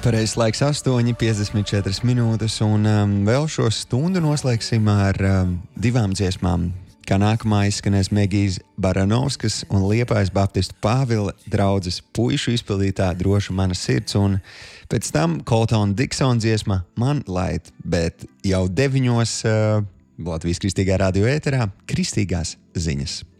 Pareizais laiks 8:54 minūtes, un vēl šo stundu noslēgsim ar divām dziesmām. Kā nākamā izskanēs Megijas Baranovskas un Liepājas Baptistu Pāvila draudzes puišu izpildītā Droša mana sirds, un pēc tam Colton Dixon dziesma Man Light, bet jau 9:00 Latvijas Kristīgā radio ēterā Kristīgās ziņas.